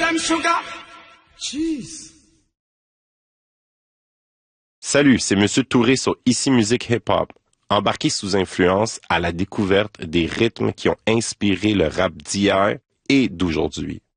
time, sugar? Jeez. Salut, c'est Monsieur Touré sur Ici Musique Hip Hop. Embarqué sous influence à la découverte des rythmes qui ont inspiré le rap d'hier et d'aujourd'hui.